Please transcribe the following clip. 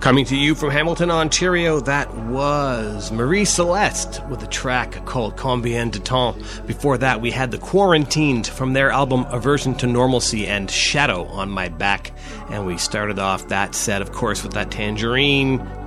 Coming to you from Hamilton, Ontario, that was Marie Celeste with a track called Combien de Temps. Before that, we had The Quarantined from their album Aversion to Normalcy and Shadow on My Back. And we started off that set, of course, with that Tangerine